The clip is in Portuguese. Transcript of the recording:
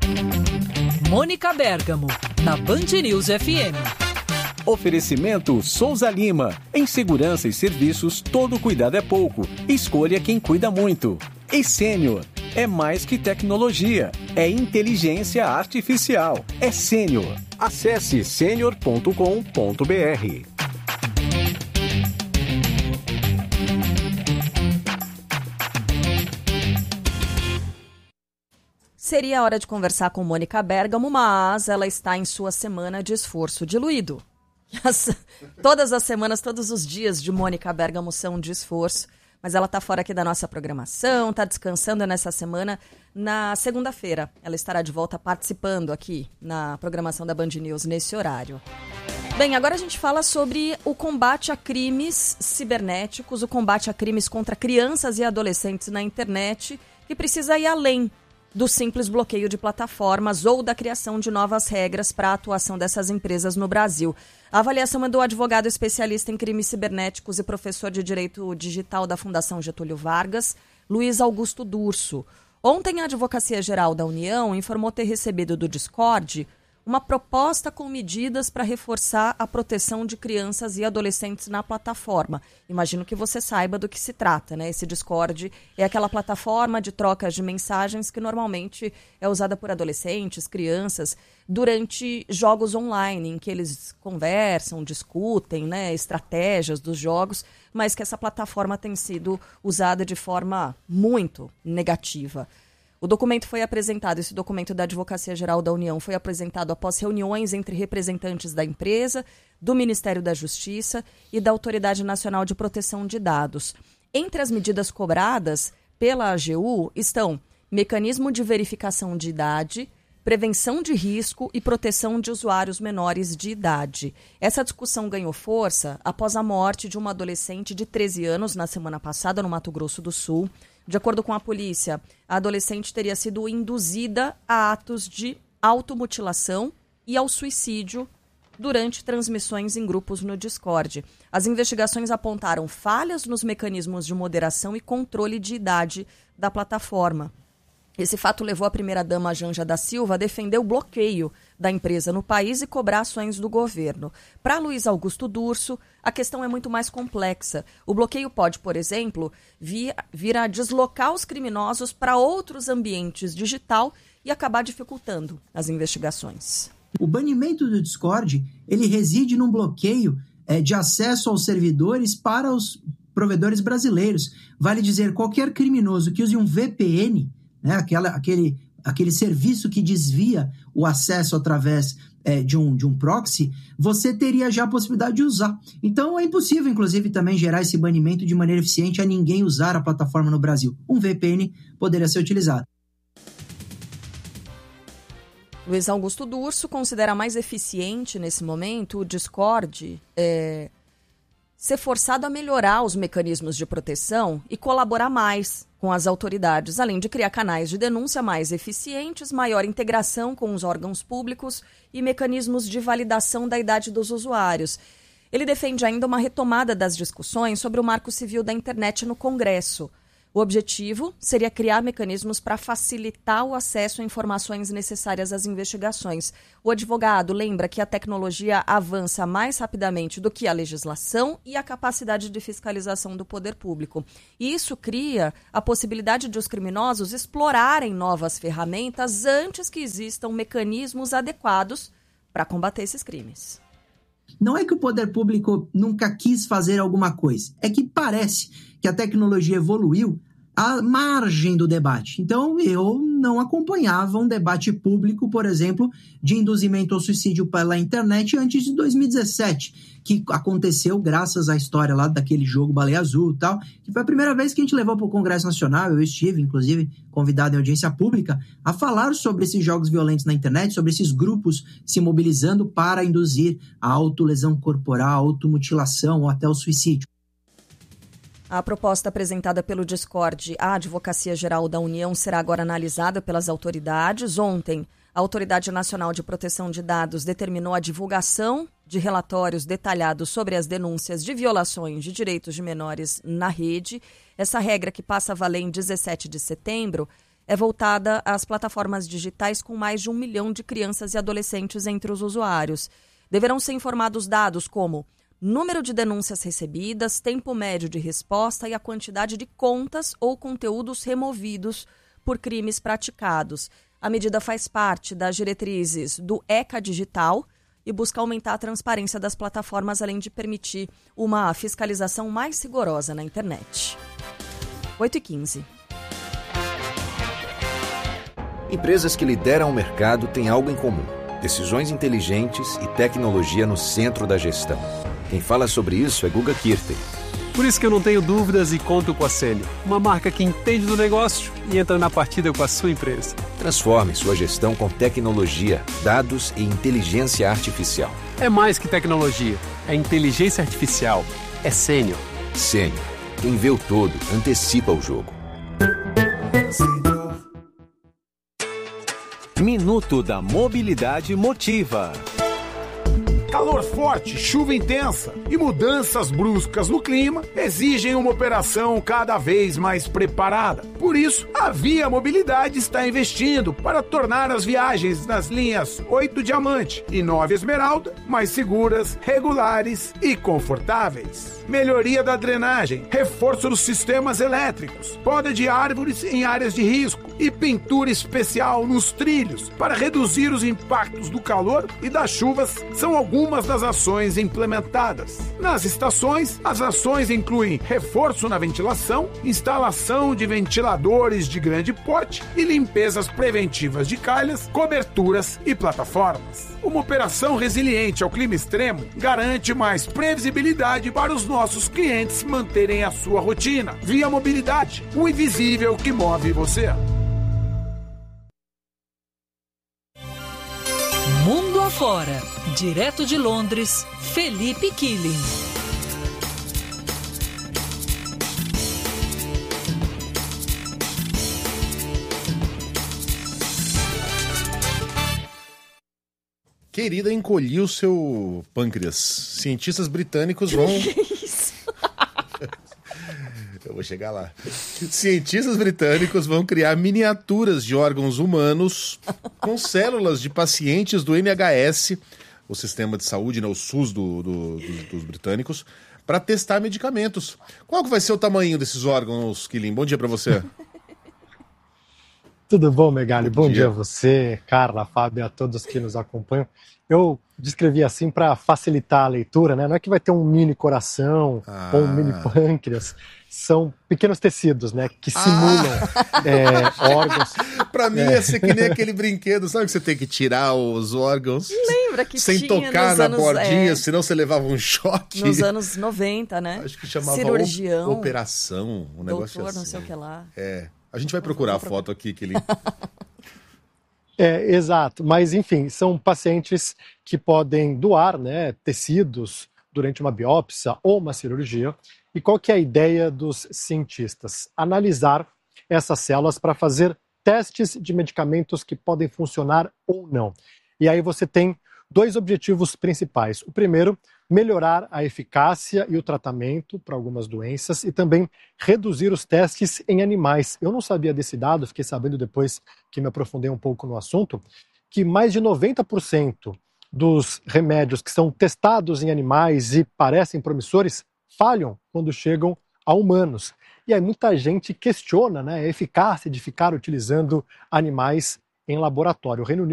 Mônica Bergamo, na Band News FM. Oferecimento Souza Lima. Em segurança e serviços, todo cuidado é pouco. Escolha quem cuida muito. E Sênior. É mais que tecnologia. É inteligência artificial. É Sênior. Acesse senior.com.br. Seria hora de conversar com Mônica Bergamo, mas ela está em sua semana de esforço diluído. Todas as semanas, todos os dias de Mônica Bergamo são de esforço, mas ela está fora aqui da nossa programação, está descansando nessa semana. Na segunda-feira, ela estará de volta participando aqui na programação da Band News nesse horário. Bem, agora a gente fala sobre o combate a crimes cibernéticos, o combate a crimes contra crianças e adolescentes na internet, que precisa ir além do simples bloqueio de plataformas ou da criação de novas regras para a atuação dessas empresas no Brasil. A avaliação é do advogado especialista em crimes cibernéticos e professor de Direito Digital da Fundação Getúlio Vargas, Luiz Augusto Durso. Ontem, a Advocacia Geral da União informou ter recebido do Discord uma proposta com medidas para reforçar a proteção de crianças e adolescentes na plataforma. Imagino que você saiba do que se trata, né? Esse Discord é aquela plataforma de trocas de mensagens que normalmente é usada por adolescentes, crianças, durante jogos online, em que eles conversam, discutem, né, estratégias dos jogos, mas que essa plataforma tem sido usada de forma muito negativa. O documento foi apresentado, esse documento da Advocacia Geral da União foi apresentado após reuniões entre representantes da empresa, do Ministério da Justiça e da Autoridade Nacional de Proteção de Dados. Entre as medidas cobradas pela AGU estão mecanismo de verificação de idade, prevenção de risco e proteção de usuários menores de idade. Essa discussão ganhou força após a morte de uma adolescente de 13 anos na semana passada no Mato Grosso do Sul. De acordo com a polícia, a adolescente teria sido induzida a atos de automutilação e ao suicídio durante transmissões em grupos no Discord. As investigações apontaram falhas nos mecanismos de moderação e controle de idade da plataforma. Esse fato levou a primeira-dama Janja da Silva a defender o bloqueio da empresa no país e cobrar ações do governo. Para Luiz Augusto Durso, a questão é muito mais complexa. O bloqueio pode, por exemplo, vir a deslocar os criminosos para outros ambientes digital e acabar dificultando as investigações. O banimento do Discord, ele reside num bloqueio de acesso aos servidores para os provedores brasileiros. Vale dizer, qualquer criminoso que use um VPN, né, aquele serviço que desvia o acesso através de um proxy, você teria já a possibilidade de usar. Então é impossível, inclusive, também gerar esse banimento de maneira eficiente a ninguém usar a plataforma no Brasil. Um VPN poderia ser utilizado. Luiz Augusto Durso considera mais eficiente nesse momento o Discord ser forçado a melhorar os mecanismos de proteção e colaborar mais com as autoridades, além de criar canais de denúncia mais eficientes, maior integração com os órgãos públicos e mecanismos de validação da idade dos usuários. Ele defende ainda uma retomada das discussões sobre o Marco Civil da Internet no Congresso. O objetivo seria criar mecanismos para facilitar o acesso a informações necessárias às investigações. O advogado lembra que a tecnologia avança mais rapidamente do que a legislação e a capacidade de fiscalização do poder público. E isso cria a possibilidade de os criminosos explorarem novas ferramentas antes que existam mecanismos adequados para combater esses crimes. Não é que o poder público nunca quis fazer alguma coisa, é que parece que a tecnologia evoluiu à margem do debate. Então, eu não acompanhava um debate público, por exemplo, de induzimento ao suicídio pela internet antes de 2017, que aconteceu graças à história lá daquele jogo Baleia Azul e tal, que foi a primeira vez que a gente levou para o Congresso Nacional. Eu estive, inclusive, convidado em audiência pública, a falar sobre esses jogos violentos na internet, sobre esses grupos se mobilizando para induzir a autolesão corporal, a automutilação ou até o suicídio. A proposta apresentada pelo Discord à Advocacia Geral da União será agora analisada pelas autoridades. Ontem, a Autoridade Nacional de Proteção de Dados determinou a divulgação de relatórios detalhados sobre as denúncias de violações de direitos de menores na rede. Essa regra, que passa a valer em 17 de setembro, é voltada às plataformas digitais com mais de 1 milhão de crianças e adolescentes entre os usuários. Deverão ser informados dados como número de denúncias recebidas, tempo médio de resposta e a quantidade de contas ou conteúdos removidos por crimes praticados. A medida faz parte das diretrizes do ECA Digital e busca aumentar a transparência das plataformas, além de permitir uma fiscalização mais rigorosa na internet. 8h15. Empresas que lideram o mercado têm algo em comum: decisões inteligentes e tecnologia no centro da gestão. Quem fala sobre isso é Guga Kirten. Por isso que eu não tenho dúvidas e conto com a Sênior, uma marca que entende do negócio e entra na partida com a sua empresa. Transforme sua gestão com tecnologia, dados e inteligência artificial. É mais que tecnologia, é inteligência artificial, é Sênior. Sênior. Quem vê o todo, antecipa o jogo. Minuto da Mobilidade Motiva. Calor forte, chuva intensa e mudanças bruscas no clima exigem uma operação cada vez mais preparada. Por isso, a Via Mobilidade está investindo para tornar as viagens nas linhas 8 Diamante e 9 Esmeralda mais seguras, regulares e confortáveis. Melhoria da drenagem, reforço dos sistemas elétricos, poda de árvores em áreas de risco e pintura especial nos trilhos para reduzir os impactos do calor e das chuvas são algumas das ações implementadas. Nas estações, as ações incluem reforço na ventilação, instalação de ventiladores de grande porte e limpezas preventivas de calhas, coberturas e plataformas. Uma operação resiliente ao clima extremo garante mais previsibilidade para os nossos clientes manterem a sua rotina. Via Mobilidade, o invisível que move você. Mundo afora, direto de Londres, Felipe Killing. Querida, encolhi o seu pâncreas. Cientistas britânicos vão... Eu vou chegar lá. Cientistas britânicos vão criar miniaturas de órgãos humanos com células de pacientes do NHS, o sistema de saúde, né, o SUS dos britânicos, para testar medicamentos. Qual que vai ser o tamanho desses órgãos, Killing? Bom dia para você. Tudo bom, Megali? Bom dia a você, Carla, Fábio, a todos que nos acompanham. Eu descrevi assim para facilitar a leitura, né? Não é que vai ter um mini coração ou um mini pâncreas. São pequenos tecidos, né? Que simulam órgãos. Para mim ia ser que nem aquele brinquedo, sabe que você tem que tirar os órgãos Lembra que sem tinha tocar na anos, bordinha, senão você levava um choque. Nos anos 90, né? Acho que chamava cirurgião, operação, um negócio doutor, assim. não sei o que lá. A gente vai procurar a foto aqui, que ele... Exato, mas enfim, são pacientes que podem doar, né, tecidos durante uma biópsia ou uma cirurgia. E qual que é a ideia dos cientistas? Analisar essas células para fazer testes de medicamentos que podem funcionar ou não. E aí você tem 2 objetivos principais. O primeiro, melhorar a eficácia e o tratamento para algumas doenças e também reduzir os testes em animais. Eu não sabia desse dado, fiquei sabendo depois que me aprofundei um pouco no assunto, que mais de 90% dos remédios que são testados em animais e parecem promissores falham quando chegam a humanos. E aí muita gente questiona, né, a eficácia de ficar utilizando animais em laboratório. O Reino Unido